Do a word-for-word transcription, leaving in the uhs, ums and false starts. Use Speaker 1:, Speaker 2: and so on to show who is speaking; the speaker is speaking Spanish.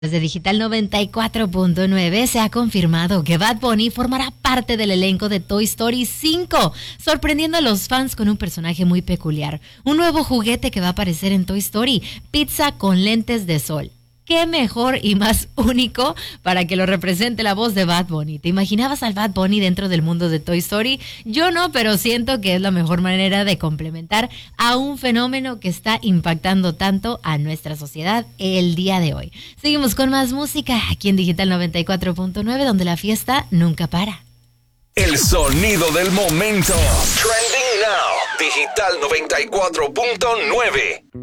Speaker 1: Desde Digital noventa y cuatro punto nueve se ha confirmado que Bad Bunny formará parte del elenco de Toy Story cinco, sorprendiendo a los fans con un personaje muy peculiar. Un nuevo juguete que va a aparecer en Toy Story, pizza con lentes de sol. ¿Qué mejor y más único para que lo represente la voz de Bad Bunny? ¿Te imaginabas al Bad Bunny dentro del mundo de Toy Story? Yo no, pero siento que es la mejor manera de complementar a un fenómeno que está impactando tanto a nuestra sociedad el día de hoy. Seguimos con más música aquí en Digital noventa y cuatro punto nueve, donde la fiesta nunca para.
Speaker 2: El sonido del momento. Trending now. Digital noventa y cuatro punto nueve.